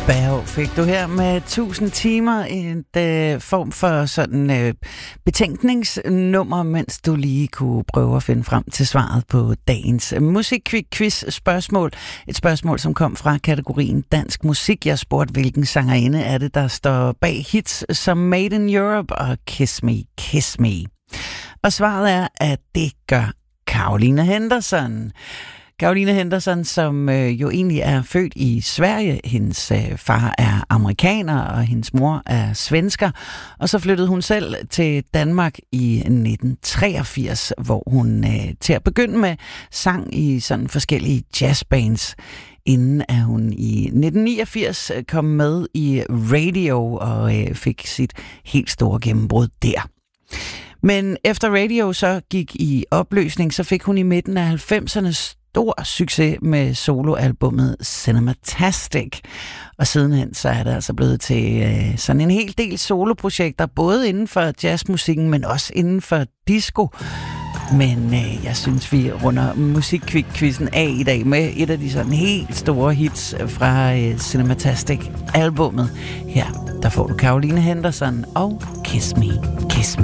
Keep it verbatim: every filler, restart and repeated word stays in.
Berg fik du her med tusind timer, en øh, form for sådan øh, betænkningsnummer, mens du lige kunne prøve at finde frem til svaret på dagens musikquiz-spørgsmål. Et spørgsmål, som kom fra kategorien dansk musik. Jeg spurgte, hvilken sangerinde er det, der står bag hits som Made in Europe og Kiss Me, Kiss Me. Og svaret er, at det gør Caroline Henderson. Caroline Henderson, som øh, jo egentlig er født i Sverige. Hendes øh, far er amerikaner, og hendes mor er svensker. Og så flyttede hun selv til Danmark i nitten treogfirs, hvor hun øh, til at begynde med sang i sådan forskellige jazzbands, inden at hun i nitten niogfirs kom med i Radio og øh, fik sit helt store gennembrud der. Men efter Radio så gik i opløsning, så fik hun i midten af halvfemserne stor succes med soloalbummet Cinematastic. Og sidenhen så er det altså blevet til øh, sådan en hel del soloprojekter, både inden for jazzmusikken, men også inden for disco. Men øh, jeg synes, vi runder musikquizzen af i dag med et af de sådan helt store hits fra øh, Cinematastic-albummet. Her, der får du Caroline Henderson og Kiss Me, Kiss Me.